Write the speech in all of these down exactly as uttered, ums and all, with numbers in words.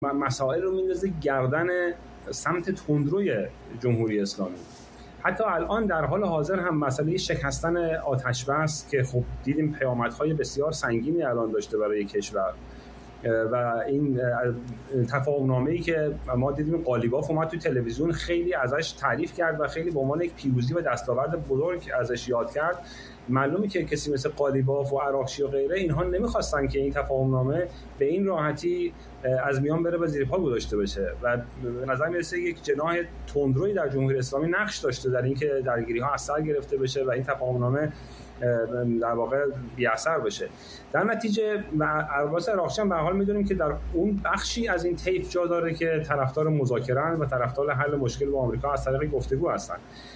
مسائل رو میندازه گردن سمت تندروی جمهوری اسلامی. حتی الان در حال حاضر هم مسئله شکستن آتش بس که خب دیدیم پیامدهای بسیار سنگینی الان داشته برای کشور و این تفاهم‌نامه‌ای که ما دیدیم قالیباف اومد تو تلویزیون خیلی ازش تعریف کرد و خیلی به عنوان یک پیروزی و دستاورد بزرگ ازش یاد کرد. معلومه که کسی مثل قالیباف و عراقچی و غیره اینها نمیخواستن که این تفاهم‌نامه به این راحتی از میان بره و زیر پا گذاشته بشه و به نظر میرسه یک جناح تندرویی در جمهوری اسلامی نقش داشته در اینکه درگیری‌ها از سر گرفته بشه و این تفاهم‌نامه در واقع بی اثر بشه. در نتیجه عباس عراقچی به هر حال میدونیم که در اون بخشی از این طیف جا داره که طرفدار مذاکره و طرفدار حل مشکل با آمریکا از طریق گفتگو هستن.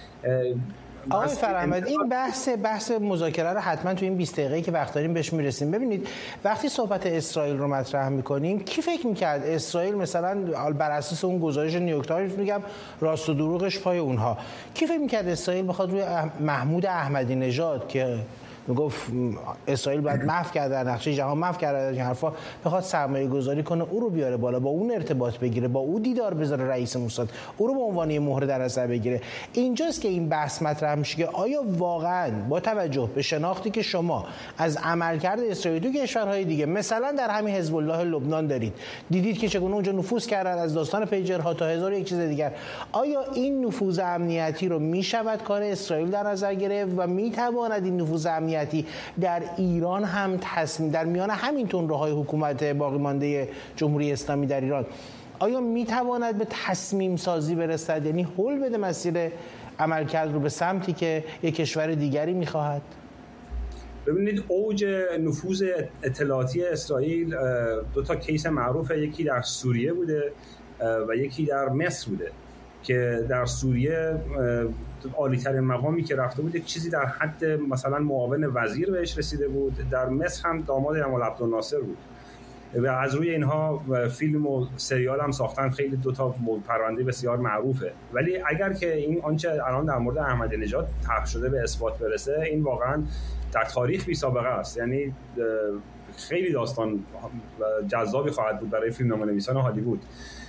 آقای فرحمد این بحث بحث مذاکره رو حتما تو این بیست دقیقه‌ای که وقت داریم بهش میرسیم. ببینید وقتی صحبت اسرائیل رو مطرح میکنیم کی فکر میکرد اسرائیل مثلا بر اساس اون گزارش نیویورک تایمز میگم راست و دروغش پای اونها، کی فکر میکرد اسرائیل بخواد روی محمود احمدی نژاد که میگفت اسرائیل باید محو کرده در نقشه جهان محو کرده این حرفا بخواد سرمایه گذاری کنه او رو بیاره بالا، با اون ارتباط بگیره، با او دیدار بذاره رئیس موساد، او رو به عنوان یه مهره در نظر بگیره. اینجاست که این بحث مطرح میشه که آیا واقعا با توجه به شناختی که شما از عملکرد اسرائیل تو کشورهای دیگه مثلا در همین حزب الله لبنان دارید، دیدید که چگونه اونجا نفوذ کردن از داستان پیجرها تا هزار یک چیز دیگر، آیا این نفوذ امنیتی رو میشود کار اسرائیل در نظر گرفت و میتواند این نفوذ امنیتی در ایران هم تصمیم در میان همین تندروهای حکومت باقی مانده جمهوری اسلامی در ایران آیا میتواند به تصمیم سازی برسد، یعنی حل بده مسیر عملکرد رو به سمتی که یک کشور دیگری میخواهد؟ ببینید اوج نفوذ اطلاعاتی اسرائیل دو تا کیس معروفه، یکی در سوریه بوده و یکی در مصر بوده که در سوریه عالی ترین مقامی که رفته بود یک چیزی در حد مثلا معاون وزیر بهش رسیده بود، در مصر هم داماد جمال عبدالناصر بود و از روی اینها فیلم و سریال هم ساختن، خیلی دو تا پرونده بسیار معروفه. ولی اگر که این آنچه الان در مورد احمدی نژاد طرح شده به اثبات برسه، این واقعا در تاریخ بی سابقه است، یعنی خیلی داستان جذابی خواهد بود برای فیلمنامه‌نویسان هالیوود.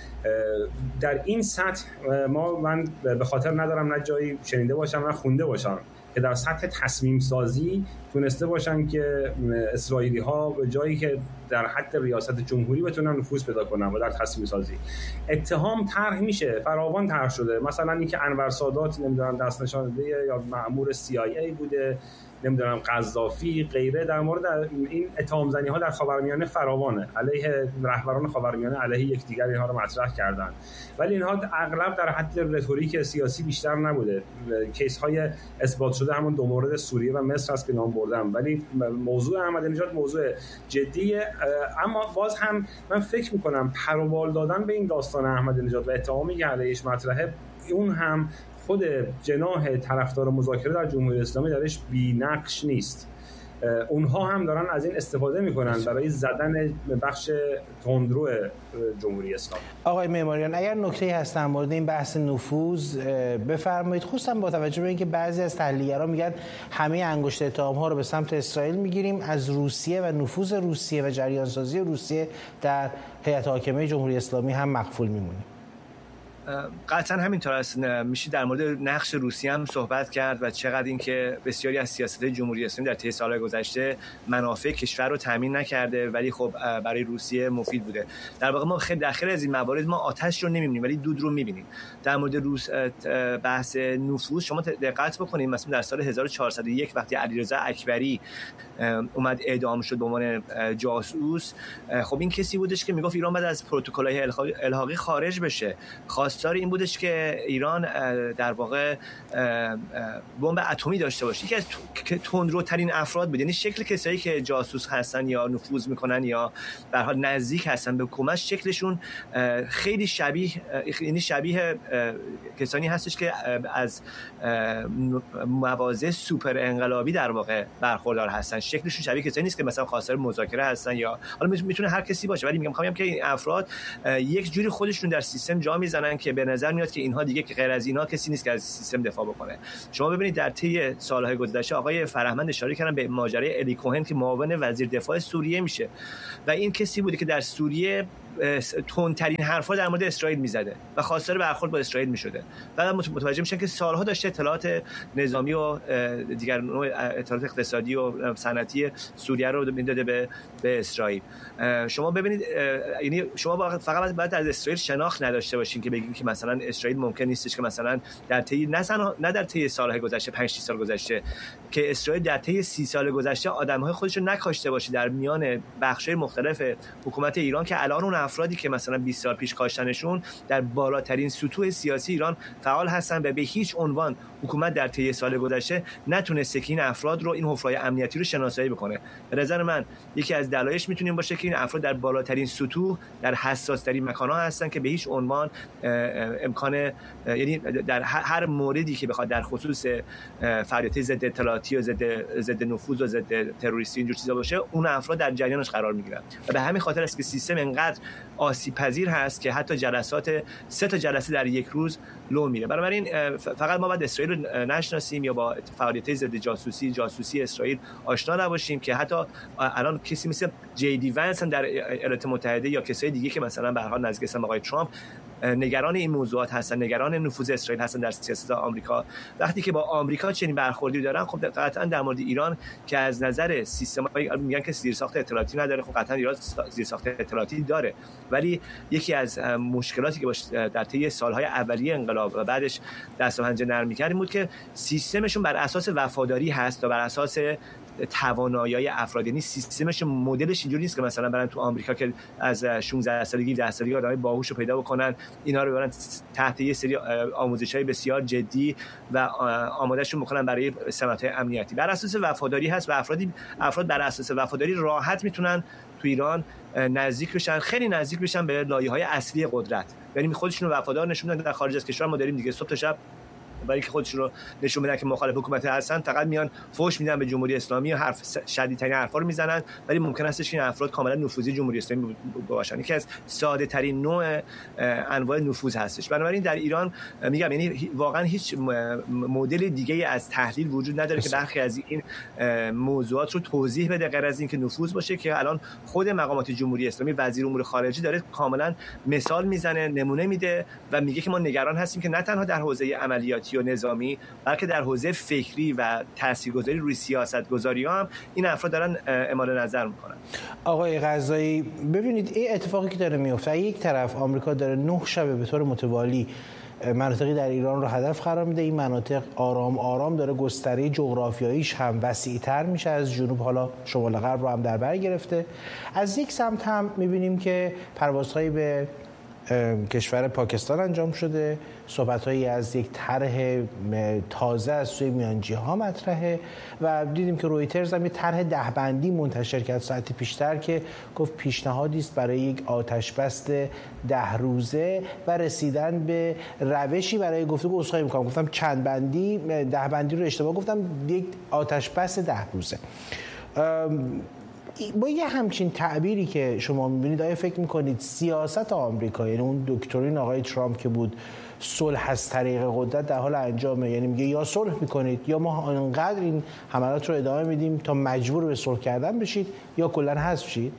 در این سطح ما من به خاطر ندارم نه جایی شنیده باشم نه خونده باشم که در سطح تصمیم سازی تونسته باشن که اسرائیلی ها به جایی که در حد ریاست جمهوری بتونن نفوذ پیدا کنن و در تصمیم سازی اتهام طرح میشه، فراوان طرح شده، مثلا اینکه انور سادات نمیدونم دست نشانده یا مأمور سی آی ای بوده، نمیدونم قذافی غیره، در مورد این اتهام زنی ها در خاورمیانه فراوانه، علیه رهبران خاورمیانه علیه یکدیگر اینها رو مطرح کردن، ولی اینها اغلب در حد رتوریک سیاسی بیشتر نبوده. کیس های اثبات شده همون دو مورد سوریه و مصر است که نام بردم، ولی موضوع احمدی نژاد موضوع جدیه. اما باز هم من فکر میکنم پروبال دادن به این داستان احمدی نژاد و اتهامی که علیهش مطرحه، اون هم خود جناح طرفدار مذاکره در جمهوری اسلامی درش بی‌نقش نیست. اونها هم دارن از این استفاده میکنن برای زدن بخش تندرو جمهوری اسلامی. آقای معماریان اگر نکته‌ای هست در مورد این بحث نفوذ بفرمایید، خصوصا با توجه به اینکه بعضی از تحلیلگران میگن همه انگشت اتهام‌ها رو به سمت اسرائیل میگیریم، از روسیه و نفوذ روسیه و جریان سازی روسیه در هیئت حاکمه جمهوری اسلامی هم مغفول میمونیم. قطعا همینطور است. میشه در مورد نقش روسیه هم صحبت کرد و چقدر اینکه بسیاری از سیاست‌های جمهوری اسلامی در طی سال‌های گذشته منافع کشور رو تامین نکرده ولی خب برای روسیه مفید بوده. در واقع ما خیلی داخل از این موارد ما آتش رو نمی‌بینیم ولی دود رو می‌بینیم. در مورد روس بحث نفوذ شما دقت بکنید، مثلا در سال هزار و چهارصد و یک وقتی علیرضا اکبری اومد اعدام شد به عنوان جاسوس، خب این کسی بودش که میگفت ایران باید از پروتکل‌های الحاقی خارج بشه. خواستار این بودش که ایران در واقع بمب اتمی داشته باشه. یکی از تندروترین افراد بود، یعنی شکل کسایی که جاسوس هستن یا نفوذ میکنن یا به هر حال نزدیک هستن به حکومت، شکلشون خیلی شبیه یعنی شبیه کسانی هستش که از مواضع سوپر انقلابی در واقع برخوردار هستن. شکلشون شبیه کسایی نیست که مثلا خواستار مذاکره هستن یا حالا میتونه هر کسی باشه، ولی میگم میخوام که این افراد یک جوری خودشون در سیستم جا میزنن که به نظر میاد که اینها دیگه غیر از اینها کسی نیست که از سیستم دفاع بکنه. شما ببینید در طی سالهای گذشته آقای فرهمند اشاره کردن به ماجرای الی کوهن که معاون وزیر دفاع سوریه میشه و این کسی بوده که در سوریه تندترین حرفا در مورد اسرائیل میزده و خواستار برخورد با اسرائیل میشده. بعد متوجه میشن که سالها داشته اطلاعات نظامی و دیگر نوع اطلاعات اقتصادی و صنعتی سوریه رو میداده به به اسرائیل. شما ببینید، یعنی شما فقط باید از اسرائیل شناخت نداشته باشین که بگین که مثلا اسرائیل ممکن نیستش که مثلا در طی نه نه در طی سالهای گذشته پنج شش سال گذشته که اسرائیل در طی سی سال گذشته آدم‌های خودش رو نکاشته باشه در میان بخش‌های مختلف حکومت ایران، که الان اون افرادی که مثلا بیست سال پیش کاشتنشون در بالاترین سطوح سیاسی ایران فعال هستن و به هیچ عنوان حکومت در طی سال گذشته نتونسته که این افراد رو، این حفره‌های امنیتی رو شناسایی بکنه. به نظر من یکی از دلایلش میتونه باشه که این افراد در بالاترین سطوح در حساس‌ترین مکان‌ها هستن که به هیچ عنوان امکان، یعنی در هر موردی که بخواد در خصوص فعالیت ضد اطلاعاتی و ضد ضد نفوذ و ضد تروریستی اینجور چیزا باشه، اون افراد در جریانش قرار میگیرن و به همین خاطر است که سیستم انقدر آسیب پذیر هست که حتی جلسات سه تا جلسه در یک روز لو میره. بنابراین فقط ما باید اسرائیل رو نشناسیم یا با فعالیت ضد جاسوسی جاسوسی اسرائیل آشنا نباشیم که حتی الان کسی مثل جی دی ونس در ایالات متحده یا کسای دیگه که مثلا به هر حال نزدیک هستن آقای ترامپ نگران این موضوعات هستن، نگران نفوذ اسرائیل هستن در سیاست آمریکا. وقتی که با آمریکا چنین برخوردی دارن، خب قطعا در مورد ایران که از نظر سیستم‌های میگن که زیرساخت اطلاعاتی نداره، خب قطعا ایران زیرساخت اطلاعاتی داره، ولی یکی از مشکلاتی که باش در طی سالهای اولیه انقلاب و بعدش دست و پنجه نرم می‌کرد بود که سیستمشون بر اساس وفاداری هست و بر اساس توانایی افراد، یعنی سیستمش مدلش اینجوری نیست که مثلا برن تو آمریکا که از شانزده سالگی ده سالگی آدمای باهوشو پیدا بکنن، اینا رو برن تحت یه سری آموزش‌های بسیار جدی و آمادهشون بکنن برای سمت‌های امنیتی. بر اساس وفاداری هست و افرادی افراد بر اساس وفاداری راحت میتونن تو ایران نزدیک بشن، خیلی نزدیک بشن به لایه‌های اصلی قدرت، یعنی خودشون رو وفادار نشون میدن. در خارج از کشور ما داریم دیگه صبح تا شب برای که خودشون رو نشون بدن که مخالف حکومت هستن، فقط میان فوش میدن به جمهوری اسلامی و حرف شدیدترین حرفا رو میزنن، ولی ممکن است این افراد کاملا نفوذی جمهوری اسلامی باشن. یکی از ساده ترین نوع انواع نفوذ هستش. بنابراین در ایران میگم، یعنی واقعا هیچ مدل دیگه از تحلیل وجود نداره که برخی از این موضوعات رو توضیح بده غیر از این که نفوذ باشه، که الان خود مقامات جمهوری اسلامی، وزیر امور خارجه داره کاملا مثال میزنه، نمونه میده و میگه که ما نگران هستیم که نه تنها در حوزه عملیاتی و نظامی بلکه در حوزه فکری و تاثیرگذاری روی سیاستگذاری هم این افراد دارن اعمال نظر میکنن. آقای قزایی، ببینید این اتفاقی که داره میفته، یک طرف آمریکا داره نه شب به طور متوالی مناطقی در ایران رو هدف قرار میده، این مناطق آرام آرام داره گستره جغرافیاییش هم وسیع‌تر میشه، از جنوب حالا شمال غرب رو هم در بر گرفته. از یک سمت هم میبینیم که پروازهایی به کشور پاکستان انجام شده، صحبت‌هایی از یک طرح تازه از سوی میانجی‌ها مطرحه و دیدیم که رویترز هم یک طرح ده بندی منتشر کرد ساعتی پیشتر که گفت پیشنهادی است برای یک آتش‌بس ده روزه و رسیدن به روشی برای گفتگو. عذرخواهی می‌کنم گفتم چند بندی، ده بندی رو اشتباه گفتم، یک آتش‌بس ده روزه. با یه همچین تعبیری که شما می‌بینید، آیا فکر می‌کنید سیاست آمریکا، یعنی اون دکترین آقای ترامپ که بود صلح از طریق قدرت در حال انجامه، یعنی میگه یا صلح می‌کنید یا ما انقدر این حملات رو ادامه میدیم تا مجبور به صلح کردن بشید یا کلاً حذف شید؟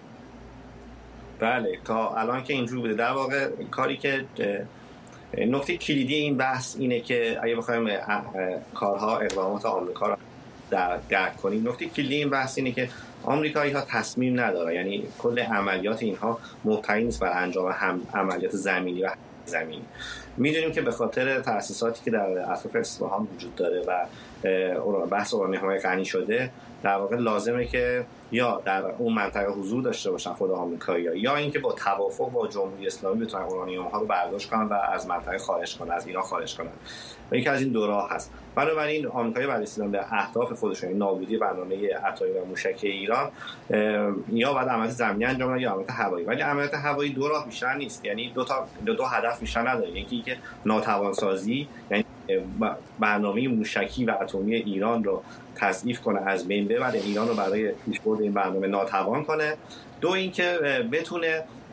بله، تا الان که اینجوری بوده. در واقع کاری که نکته کلیدی این بحث اینه که اگه بخوایم کارها اقدامات آمریکا رو درک کنیم، نکته کلیدی این بحث اینه که آمریکایی‌ها تصمیم نداره، یعنی کل عملیات اینها مبتنی نیست بر انجام هم عملیات زمینی و زمینی. میدونیم که به خاطر تأسیساتی که در اطراف اصفهان وجود داره و بحث اورانیوم غنی شده، در واقع لازمه که یا در اون منطقه حضور داشته باشن خود آمریکایی‌ها، یا اینکه با توافق با جمهوری اسلامی بتونن اورانیوم‌ها رو برداشت کنن و از منطقه خارج کنن، از ایران خارج کنن. و یکی از این دو راه هست. بنابراین آمریکایی برای رسیدن به اهداف خودشون، یعنی نابودی برنامه اتمی و موشکی ایران، یا باید عملیات زمینی انجام بدن یا عملیات هوایی. ولی عملیات هوایی دو راه بیشتر نیست، یعنی دو تا دو, دو هدف بیشتر نداره. یکی اینکه ناتوانسازی، یعنی برنامه موشکی و اتمی ایران رو تضعیف کنه، از بین ببره، ایران رو برای پیشبرد این برنامه ناتوان کنه. دو اینکه بتونه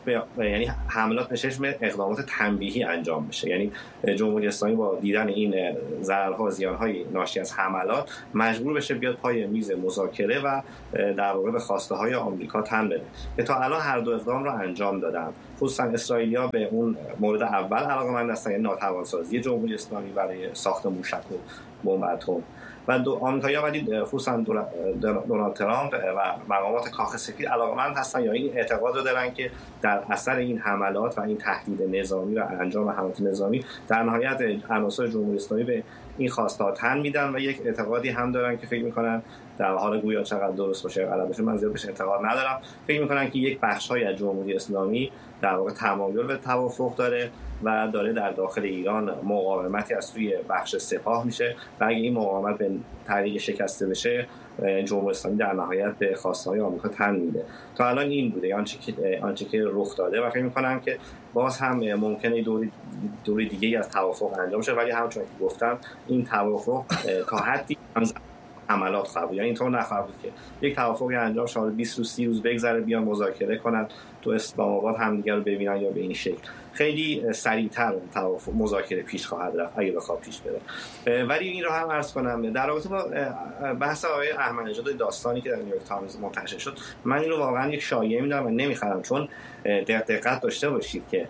یعنی حملات به چشم اقدامات تنبیهی انجام بشه. یعنی جمهوری اسلامی با دیدن این ضررها و زیانهای ناشی از حملات مجبور بشه بیاد پای میز مذاکره و در واقع به خواسته های آمریکا تن بده که تا الان هر دو اقدام را انجام دادن. خصوصا اسرائیلیا به اون مورد اول علاقه‌مند هستن، یعنی ناتوانسازی جمهوری اسلامی برای ساخت موشک و بمب اتم، و دو آمریکایی‌ها ولی خصوصا دونالد ترامپ و مقامات کاخ سفید علاقه‌مند هستن یا این اعتقاد رو دارن که در اثر این حملات و این تهدید نظامی و انجام حملات نظامی در نهایت عناصر جمهوری اسلامی به این خواست‌ها تن میدن و یک اعتقادی هم دارن که فکر می‌کنن در حال گویا چقدر درست باشه غلط باشه من زیاد بهش اعتقاد ندارم، فکر می‌کنن که یک بخش‌های از جمهوری اسلامی در واقع تمایل به توافق داره و داره در داخل ایران مقاومتی از سوی بخش سپاه میشه و اگه این مقاومت به طریق شکسته بشه جمهوری اسلامی در نهایت به خواسته‌های آمریکا تن میده. تا الان این بوده آنچه که آنچه که رخ داده و فکر می‌کنم که باز هم ممکنه دوری دوری دیگه‌ای از توافق انجام شه، ولی همونطور که گفتم این توافق تا حدی حملات خواهد بود، یعنی اینطور نخواهد بود که یک توافقی انجام شه بیست روز سی روز بگذره بیان مذاکره کنن تو اسلام آباد همدیگه رو ببینن یا به این شکل. خیلی سریعتر توافق مذاکره پیش خواهد رفت اگه بخواد پیش بره. ولی این رو هم عرض کنم در رابطه با بحث آقای احمدی نژاد داستانی که در نیویورک تایمز منتشر شد، من این رو واقعا یک شایعه میدونم و نمیخرم، چون دقت داشته باشید که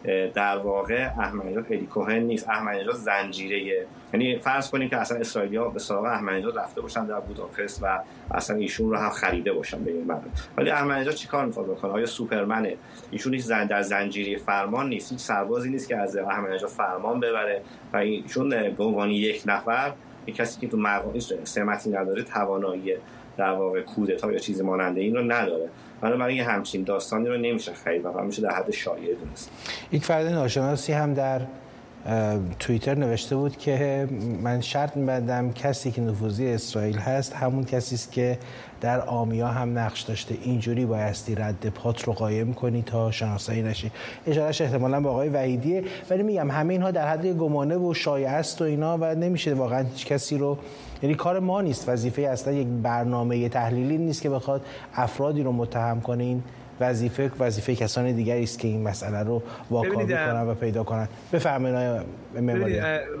در واقع احمدی نژاد الی کوهن نیست. احمدی نژاد زنجیره، یعنی فرض کنیم که اصلا اسرائیلی‌ها به سراغ احمدی نژاد رفته باشن در بوداپست و اصلا ایشون رو هم خریده باشن به این معنی، ولی احمدی نژاد چیکار می‌خواد بکنه؟ آیا سوپرمنه؟ ایشون هیچ زن در زنجیره فرمان نیست، هیچ سربازی نیست که از احمدی نژاد فرمان ببره و ایشون به عنوان یک نفر، یک کسی که تو مقام سمتی نداره، توانایی در واقع کودتا یا چیزی مانند این رو نداره. بنابراین همچین داستانی رو نمیشه خرید و میشه در حد شایعه دونست. یک فرد ناشناسی هم در توییتر نوشته بود که من شرط می‌بندم کسی که نفوذی اسرائیل هست همون کسی است که در آمیا هم نقش داشته، اینجوری بایستی رد پات رو قایم کنی تا شناسایی نشی. اشارهش احتمالاً به آقای وحیدیه، ولی میگم همه اینها در حد گمانه و شایعه است و اینا و نمیشه واقعا هیچ کسی رو، یعنی کار ما نیست، وظیفه اصلا یک برنامه تحلیلی نیست که بخواد افرادی رو متهم کنه. این وظیفه وظیفه کسان دیگری است که این مسئله رو واکاوی کنن و پیدا کنن. بفرمایید معماری.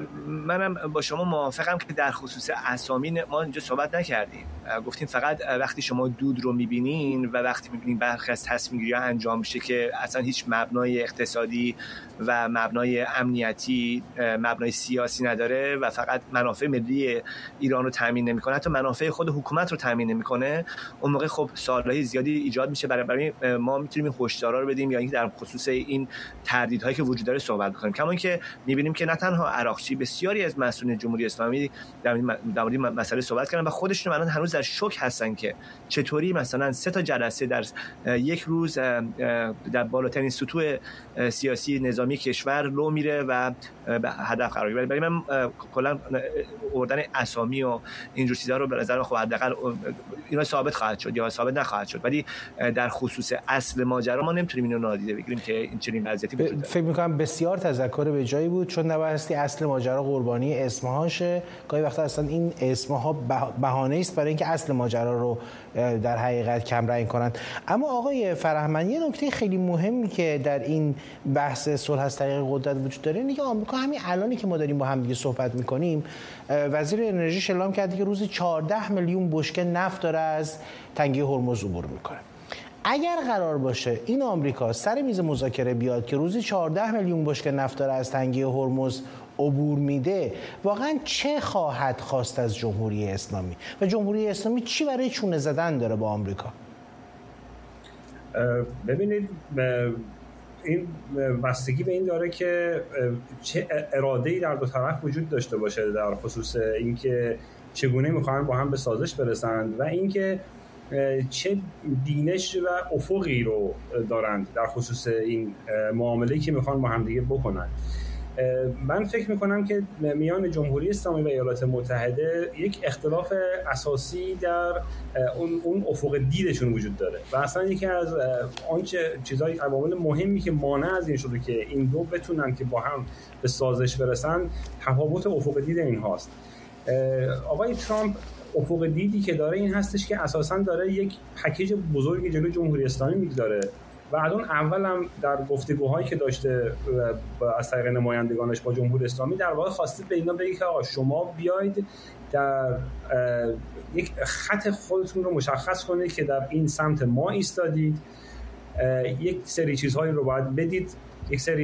منم با شما موافقم که در خصوص اسامی ما اینجا صحبت نکردیم، گفتیم فقط وقتی شما دود رو میبینین و وقتی میبینین برخی از تصمیم‌گیری‌ها انجام میشه که اصلا هیچ مبنای اقتصادی و مبنای امنیتی، مبنای سیاسی نداره و فقط منافع ملی ایران رو تامین نمیکنه، حتی منافع خود حکومت رو تامین نمیکنه، اون موقع خب سوالای زیادی ایجاد میشه. برای برای ما میتونیم این هشدارا رو بدیم یا اینکه در خصوص این تردیدهایی که وجود داره صحبت بکنیم. کما اینکه میبینیم که نه تنها عراقچی، بسیاری از مسئولین جمهوری اسلامی در مورد این مسئله صحبت کردن و خودشون الان هنوز در شوک هستن که چطوری مثلا سه تا جلسه در یک روز در بالاترین سطوح سیاسی نظامی کشور لو میره و به هدف قرار میگیره. برای من کلا آوردن اسامی و اینجور چیزا رو به نظر من خب حداقل اینا ثابت خواهد شد یا ثابت نخواهد شد، ولی در خصوص اصل ماجرا ما نمیتونیم اینو نادیده بگیریم که این چنین وضعیتی وجود داره. فکر می‌کنم بسیار تذکر به جایی بود، چون نبایستی اصل ماجرا قربانی اسمهاشه. گاهی وقتا اصلا این اسمها بهانه است برای اینکه اصل ماجرا رو در حقیقت کم رنگ کنن. اما آقای فرهمند، یه نکته خیلی مهمی که در این بحث صلح از طریق قدرت وجود داره اینه که آمریکا همین الانی که ما داریم با هم دیگه صحبت می‌کنیم، وزیر انرژی اعلام کرده که روزی چهارده میلیون بشکه نفت داره از تنگه هرمز عبور میکنه. اگر قرار باشه این آمریکا سر میز مذاکره بیاد که روزی چهارده میلیون بشکه نفت داره از تنگه هرمز عبور میده، واقعا چه خواهد خواست از جمهوری اسلامی و جمهوری اسلامی چی برای چونه زدن داره با آمریکا؟ ببینید این بستگی به این داره که چه اراده‌ای در دو طرف وجود داشته باشه در خصوص اینکه چگونه میخوان با هم به سازش برسند و اینکه چه بینش و افقی رو دارند در خصوص این معامله‌ای که میخوان با هم دیگه بکنن. من فکر میکنم که میان جمهوری اسلامی و ایالات متحده یک اختلاف اساسی در اون اون افق دیدشون وجود داره و اصلا یکی از آنچه چیزای عوامل مهمی که مانع از این شده که این دو بتونن که با هم به سازش برسن تفاوت افق دید اینهاست. آقای ترامپ افق دیدی که داره این هستش که اساساً داره یک پکیج بزرگی جلوی جمهوری اسلامی میگذاره و الان اولم در گفتگوهایی که داشته از طریق نمایندگانش با جمهوری اسلامی در واقع خواستید به اینا بگید که آقا شما بیاید در یک خط خودتون رو مشخص کنید که در این سمت ما ایستادید، یک سری چیزهایی رو باید بدید، یک سری